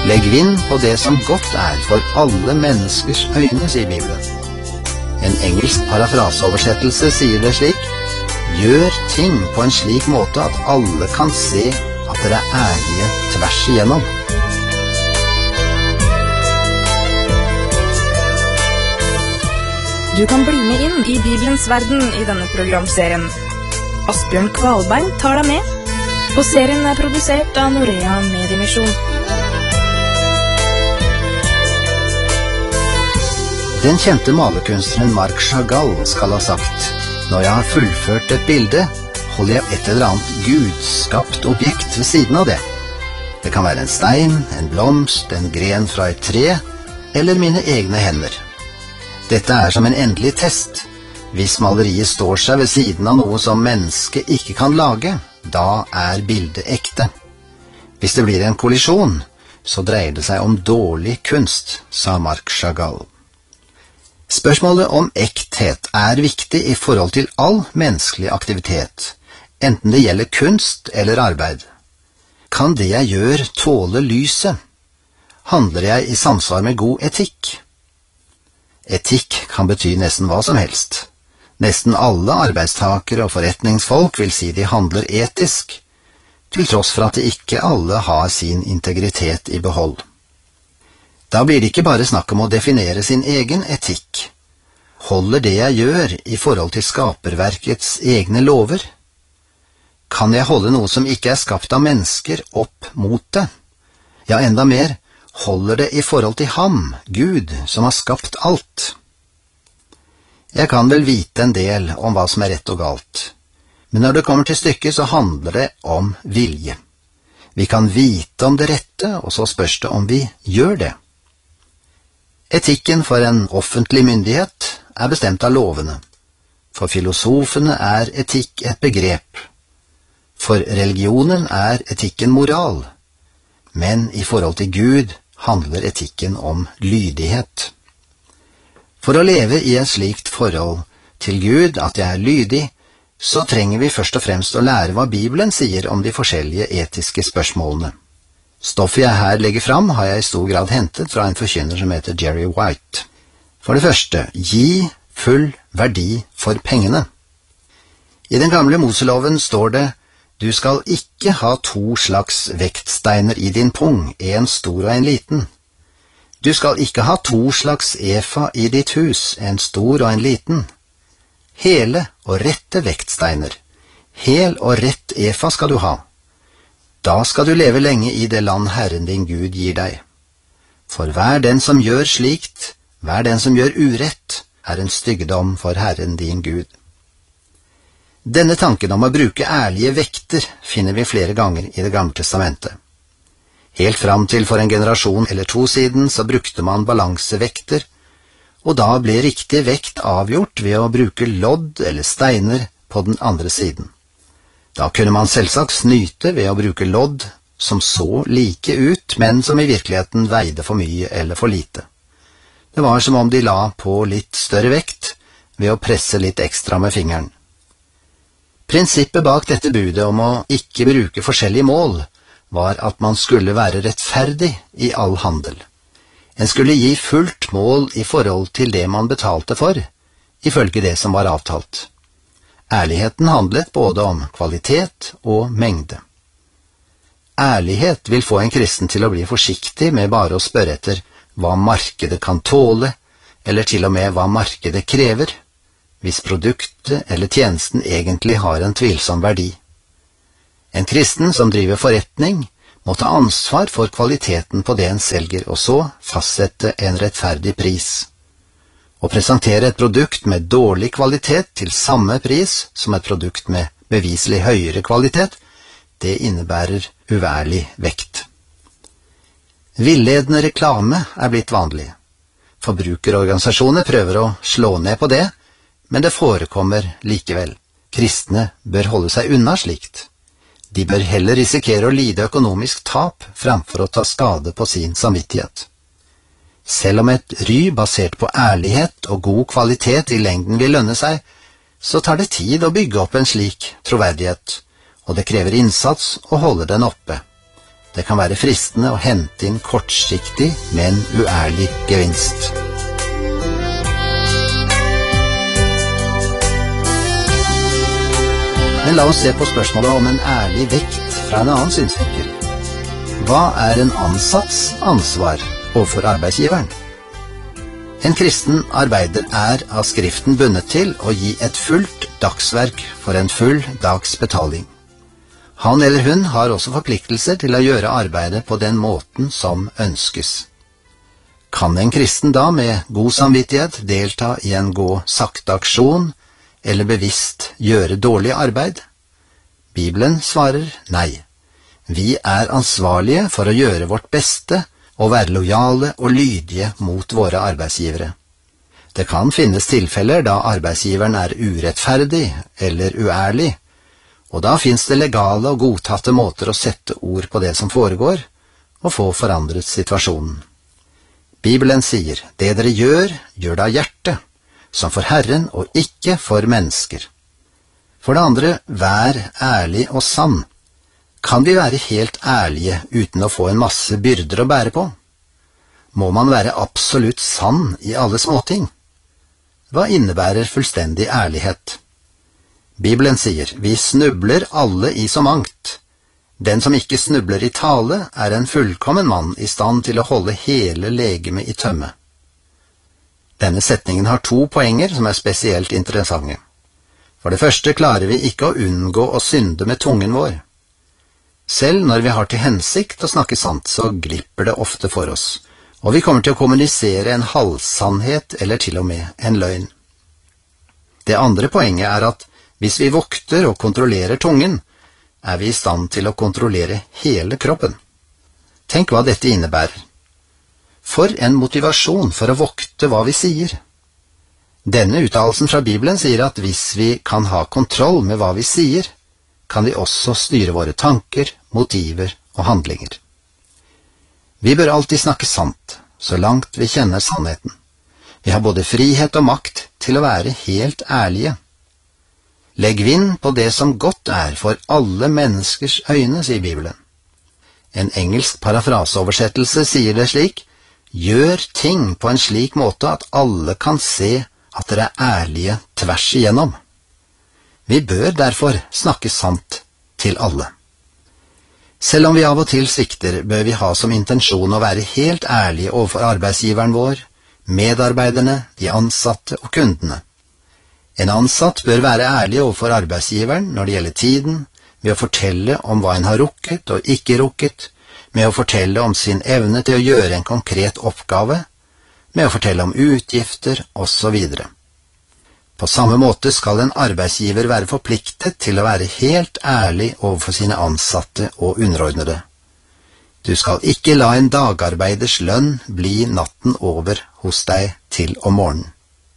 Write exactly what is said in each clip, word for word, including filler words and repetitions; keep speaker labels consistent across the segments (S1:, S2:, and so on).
S1: Legg vind på det som godt er for alle menneskers øyne, sier Bibelen. En engelsk parafraseoversettelse sier det slik: gjør ting på en slik måte at alle kan se at dere er ærlige tvers igjennom.
S2: Du kan bli med inn i Bibelens verden i denne programserien. Asbjørn Kvalbein tar deg med, og serien er produsert av Norea Mediemisjon.
S1: Den kjente malerkunstneren Marc Chagall skal ha sagt: når jeg har fullført et bilde, holder jeg et eller annet gudskapt objekt ved siden av det. Det kan være en stein, en blomst, en gren fra et tre, eller mine egne hender. Dette er som en endelig test. Hvis maleriet står seg ved siden av noe som mennesket ikke kan lage, da er bildet ekte. Hvis det blir en kollisjon, så dreier det seg om dårlig kunst, sa Marc Chagall. Spørsmålet om ekthet er viktig i forhold til all menneskelig aktivitet, enten det gjelder kunst eller arbeid. Kan det jeg gjør tåle lyset? Handler jeg i samsvar med god etikk? Etikk kan bety nesten hva som helst. Nesten alle arbeidstakere og forretningsfolk vil si de handler etisk, til tross for at de ikke alle har sin integritet i behold. Da blir det ikke bare snakk om å definere sin egen etikk. Holder det jeg gjør i forhold til skaperverkets egne lover? Kan jeg holde noe som ikke er skapt av mennesker, opp mot det? Ja, enda mer, holder det i forhold til ham, Gud, som har skapt alt? Jeg kan vel vite en del om hva som er rett og galt, men når det kommer til stykket så handler det om vilje. Vi kan vite om det rette, og så spørs det om vi gjør det. Etikken for en offentlig myndighet er bestemt av lovene. For filosofene er etikk et begrep. For religionen er etikken moral. Men i forhold til Gud handler etikken om lydighet. For å leve i et slikt forhold til Gud at jeg er lydig, så trenger vi først og fremst å lære hva Bibelen sier om de forskjellige etiske spørsmålene. Stoffet jeg her legger fram har jeg i stor grad hentet fra en forkynner som heter Jerry White. For det første, gi full verdi for pengene. I den gamle Moseloven står det: du skal ikke ha to slags vektsteiner i din pung, en stor og en liten. Du skal ikke ha to slags efa i ditt hus, en stor og en liten. Hele og rette vektsteiner, hel og rett efa skal du ha. Da skal du leve lenge i det land Herren din Gud gir deg. For hver den som gjør slikt, hver den som gjør urett, er en styggedom for Herren din Gud. Denne tanken om å bruke ærlige vekter finner vi flere ganger i Det gamle testamentet. Helt fram til for en generasjon eller to siden så brukte man balansevekter, og da ble riktig vekt avgjort ved å bruke lodd eller steiner på den andre siden. Da kunne man selvsagt snyte ved å bruke lodd som så like ut, men som i virkeligheten veide for mye eller for lite. Det var som om de la på litt større vekt ved å presse litt ekstra med fingeren. Prinsippet bak dette budet om å ikke bruke forskjellige mål var at man skulle være rettferdig i all handel. En skulle gi fullt mål i forhold til det man betalte for, ifølge det som var avtalt. Ærligheten handlet både om kvalitet og mengde. Ærlighet vil få en kristen til å bli forsiktig med bare å spørre etter hva markedet kan tåle, eller til og med hva markedet krever, hvis produktet eller tjenesten egentlig har en tvilsom verdi. En kristen som driver forretning må ta ansvar for kvaliteten på det en selger, og så fastsette en rettferdig pris. Å presentere et produkt med dårlig kvalitet til samme pris som et produkt med beviselig høyere kvalitet, det innebærer uværlig vekt. Villedende reklame er blitt vanlig. Forbrukerorganisasjoner prøver å slå ned på det, men det forekommer likevel. Kristne bør holde seg unna slikt. De bør heller risikere å lide økonomisk tap framfor å ta skade på sin samvittighet. Selv om et ry basert på ærlighet og god kvalitet i lengden vil lønne seg, så tar det tid å bygge opp en slik troverdighet, og det krever innsats å holde den oppe. Det kan være fristende å hente inn kortsiktig, men uærlig gevinst. Men la oss se på spørsmålet om en ærlig vekt fra en annen synsvinkel. Hva er en ansatts ansvar overfor arbeidsgiveren? En kristen arbeider er av Skriften bundet til å gi et fullt dagsverk for en full dags betaling. Han eller hun har også forpliktelser til å gjøre arbeidet på den måten som ønskes. Kan en kristen da med god samvittighet delta i en gå sakte aksjon, eller bevisst gjøre dårlig arbeid? Bibelen svarer nei. Vi er ansvarlige for å gjøre vårt beste og være lojale og lydige mot våre arbeidsgivere. Det kan finnes tilfeller da arbeidsgiveren er urettferdig eller uærlig, og da finnes det legale og godtatte måter å sette ord på det som foregår, og få forandret situasjonen. Bibelen sier, det dere gjør, gjør det av hjertet, som for Herren og ikke for mennesker. For det andre, vær ærlig og sann. Kan vi være helt ærlige uten å få en masse byrder å bære på? Må man være absolutt sann i alle småting? Hva innebærer fullstendig ærlighet? Bibelen sier, vi snubler alle i så mangt. Den som ikke snubler i tale, er en fullkommen mann i stand til å holde hele legemet i tømme. Denne setningen har to poenger som er spesielt interessante. For det første klarer vi ikke å unngå å synde med tungen vår. Selv når vi har til hensikt å snakke sant, så glipper det ofte for oss, og vi kommer til å kommunisere en halvsannhet eller til og med en løgn. Det andre poenget er at hvis vi vokter og kontrollerer tungen, er vi i stand til å kontrollere hele kroppen. Tenk hva dette innebærer. For en motivasjon for å vokte hva vi sier. Denne uttalelsen fra Bibelen sier at hvis vi kan ha kontroll med hva vi sier, kan vi også styre våre tanker, motiver og handlinger. Vi bør alltid snakke sant, så langt vi kjenner sannheten. Vi har både frihet og makt til å være helt ærlige. Legg vind på det som godt er for alle menneskers øyne, sier Bibelen. En engelsk parafraseoversettelse sier det slik, gjør ting på en slik måte at alle kan se at dere er ærlige tvers igjennom. Vi bør derfor snakke sant til alle. Selv om vi av og til svikter, bør vi ha som intensjon å være helt ærlige overfor arbeidsgiveren vår, medarbeiderne, de ansatte og kundene. En ansatt bør være ærlig overfor arbeidsgiveren når det gjelder tiden, ved å fortelle om hva en har rukket og ikke rukket, med å fortelle om sin evne til å gjøre en konkret oppgave, med å fortelle om utgifter og så videre. På samme måte skal en arbeidsgiver være forpliktet til å være helt ærlig overfor sine ansatte og underordnede. Du skal ikke la en dagarbeiders lønn bli natten over hos deg til om morgenen.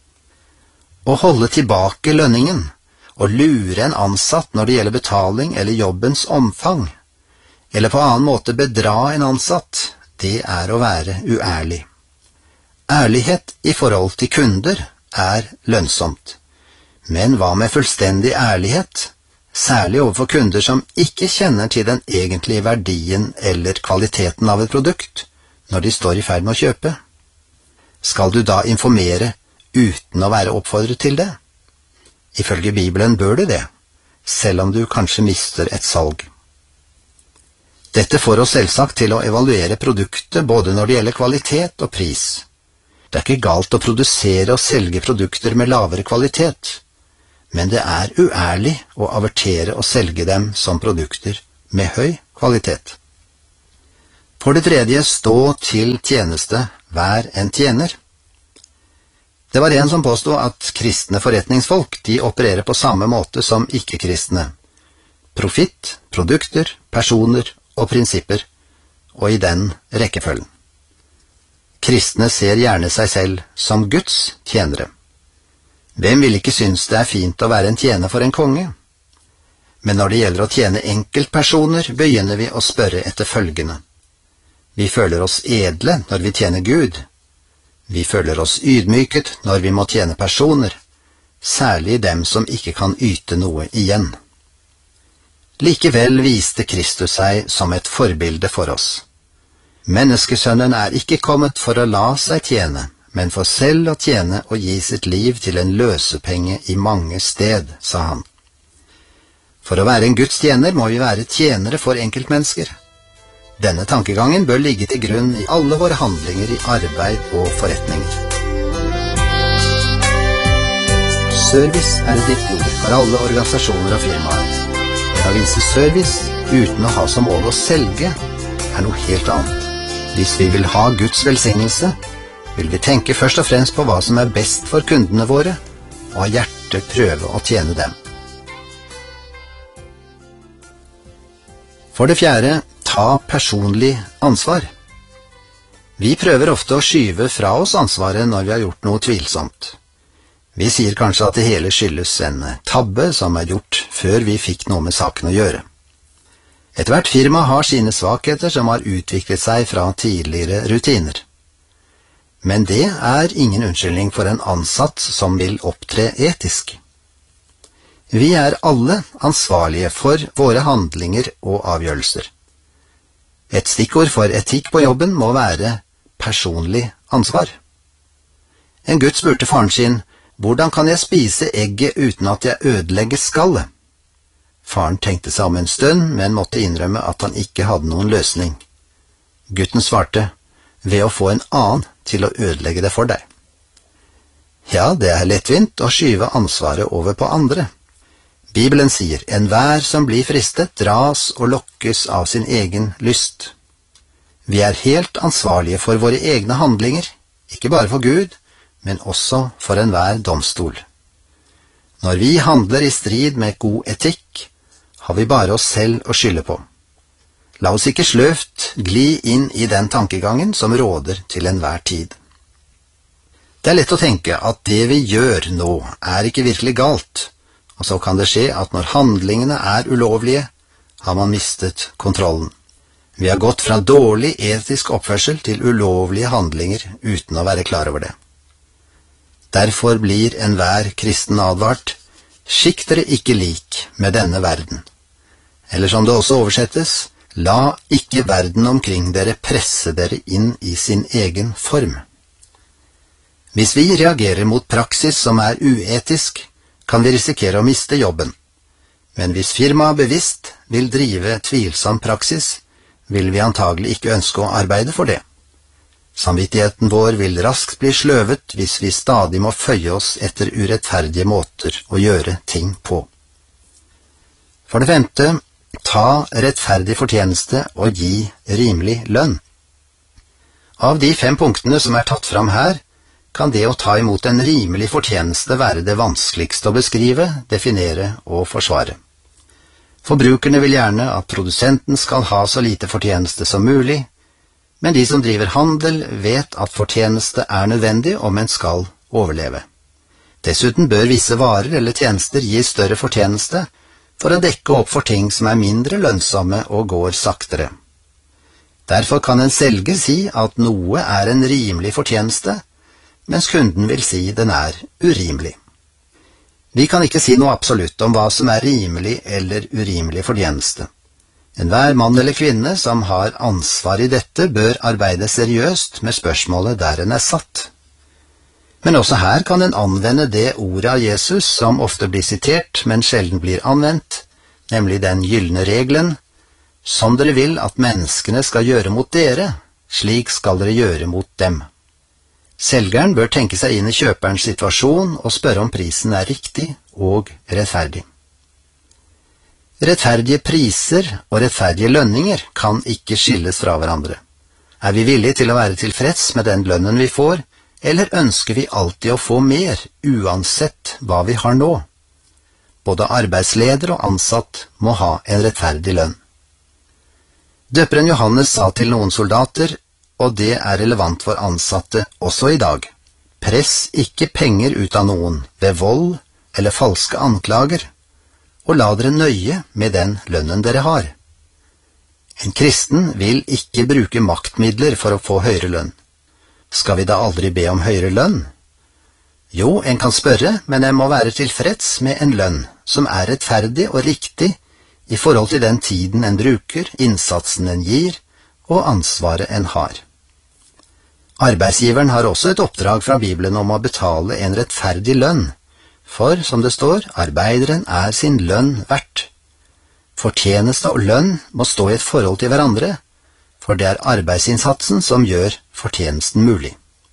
S1: Å holde tilbake lønningen og lure en ansatt når det gjelder betaling eller jobbens omfang, eller på annen måte bedra en ansatt, det er å være uærlig. Ærlighet i forhold til kunder er lønnsomt, men hva med fullstendig ærlighet, særlig overfor kunder som ikke kjenner til den egentlige verdien eller kvaliteten av et produkt når de står i ferd med å kjøpe? Skal du da informere uten å være oppfordret til det? Ifølge Bibelen bør du det, selv om du kanskje mister et salg. Dette får oss selvsagt til å evaluere produktet både når det gjelder kvalitet og pris. Det er ikke galt å produsere og selge produkter med lavere kvalitet, men det er uærlig å avertere og selge dem som produkter med høy kvalitet. For det tredje, stå til tjeneste, vær en tjener. Det var en som påstod at kristne forretningsfolk, de opererer på samme måte som ikke-kristne. Profitt, produkter, personer og prinsipper, og i den rekkefølgen. Kristne ser gjerne seg selv som Guds tjenere. Hvem vil ikke synes det er fint å være en tjener for en konge? Men når det gjelder å tjene enkeltpersoner, begynner vi å spørre etter følgende. Vi føler oss edle når vi tjener Gud. Vi føler oss ydmyket når vi må tjene personer, særlig dem som ikke kan yte noe igjen. Likevel viste Kristus seg som et forbilde for oss. Menneskesønnen er ikke kommet for å la seg tjene, men for selv å tjene og gi sitt liv til en løsepenge i mange sted, sa han. For å være en Guds tjener må vi være tjenere for enkeltmennesker. Denne tankegangen bør ligge til grunn i alle våre handlinger i arbeid og forretninger. Service er et viktig ord for alle organisasjoner og firmaer. Det å vise service uten å ha som mål å selge er noe helt annet. Hvis vi vil ha Guds velsignelse, vil vi tenke først og fremst på hva som er best for kundene våre, og av hjertet prøve å tjene dem. For det fjerde, ta personlig ansvar. Vi prøver ofte å skyve fra oss ansvaret når vi har gjort noe tvilsomt. Vi sier kanskje at det hele skyldes en tabbe som er gjort før vi fikk noe med saken å gjøre. Ethvert firma har sine svakheter som har utviklet seg fra tidligere rutiner. Men det er ingen unnskyldning for en ansatt som vil opptre etisk. Vi er alle ansvarlige for våre handlinger og avgjørelser. Et stikkord for etikk på jobben må være personlig ansvar. En gutt spurte faren sin, hvordan kan jeg spise egget uten at jeg ødelegger skallet? Faren tenkte seg om en stund, men måtte innrømme at han ikke hadde noen løsning. Gutten svarte, ved å få en annen til å ødelegge det for deg. Ja, det er lettvint å skyve ansvaret over på andre. Bibelen sier, enhver som blir fristet, dras og lokkes av sin egen lyst. Vi er helt ansvarlige for våre egne handlinger, ikke bare for Gud, men også for enhver domstol. Når vi handler i strid med god etikk, har vi bare oss selv å skylde på. La oss ikke sløvt gli inn i den tankegangen som råder til enhver tid. Det er lett å tenke at det vi gjør nå er ikke virkelig galt, og så kan det skje at når handlingene er ulovlige, har man mistet kontrollen. Vi har gått fra dårlig etisk oppførsel til ulovlige handlinger uten å være klar over det. Derfor blir enhver kristen advart, skikk dere ikke lik med denne verden. Eller som det også oversettes, la ikke verden omkring dere presse dere inn i sin egen form. Hvis vi reagerer mot praksis som er uetisk, kan vi risikere å miste jobben. Men hvis firmaet bevisst vil drive tvilsom praksis, vil vi antagelig ikke ønske å arbeide for det. Samvittigheten vår vil raskt bli sløvet hvis vi stadig må føye oss etter urettferdige måter å gjøre ting på. For det femte, ta rettferdig fortjeneste og gi rimelig lønn. Av de fem punktene som er tatt fram her, kan det å ta imot en rimelig fortjeneste være det vanskeligste å beskrive, definere og forsvare. Forbrukerne vil gjerne at produsenten skal ha så lite fortjeneste som mulig, men de som driver handel vet at fortjeneste er nødvendig om en skal overleve. Dessuten bør visse varer eller tjenester gi større fortjeneste for å dekke opp for ting som er mindre lønnsomme og går saktere. Derfor kan en selger si at noe er en rimelig fortjeneste, mens kunden vil si den er urimelig. Vi kan ikke si noe absolutt om hva som er rimelig eller urimelig fortjeneste. Enhver mann eller kvinne som har ansvar i dette bør arbeide seriøst med spørsmålet der en er satt. Men også her kan en anvende det ordet av Jesus som ofte blir sitert, men sjelden blir anvendt, nemlig den gyllene regelen, som dere vil at menneskene skal gjøre mot dere, slik skal dere gjøre mot dem. Selgeren bør tenke seg inn i kjøperens situasjon og spørre om prisen er riktig og rettferdig. Rettferdige priser og rettferdige lønninger kan ikke skilles fra hverandre. Er vi villige til å være tilfreds med den lønnen vi får, eller ønsker vi alltid å få mer, uansett hva vi har nå? Både arbeidsleder og ansatt må ha en rettferdig lønn. Døperen Johannes sa til noen soldater, og det er relevant for ansatte også i dag, press ikke penger ut av noen ved vold eller falske anklager, og la dere nøye med den lønnen dere har. En kristen vil ikke bruke maktmidler for å få høyere lønn. Skal vi da aldri be om høyere lønn? Jo, en kan spørre, men en må være tilfreds med en lønn som er rettferdig og riktig i forhold til den tiden en bruker, innsatsen en gir, og ansvaret en har. Arbeidsgiveren har også et oppdrag fra Bibelen om å betale en rettferdig lønn, for, som det står, arbeideren er sin lønn verdt. Fortjeneste og lønn må stå i et forhold til hverandre, for det er arbeidsinnsatsen som gjør fortjenesten mulig.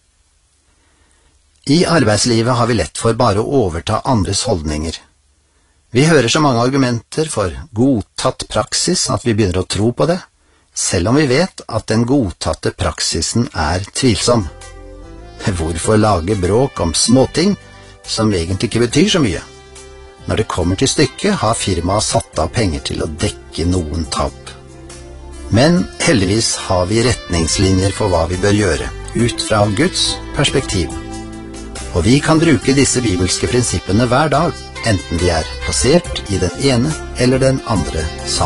S1: I arbeidslivet har vi lett for bare å overta andres holdninger. Vi hører så mange argumenter for godtatt praksis at vi begynner å tro på det, selv om vi vet at den godtatte praksisen er tvilsom. Hvorfor lage bråk om småting som egentlig ikke betyr så mye? Når det kommer til stykket, har firmaet satt av penger til å dekke noen tap. Men heldigvis har vi retningslinjer for hva vi bør gjøre, ut fra Guds perspektiv. Og vi kan bruke disse bibelske prinsippene hver dag, enten de er plassert i den ene eller den andre sammenhengen.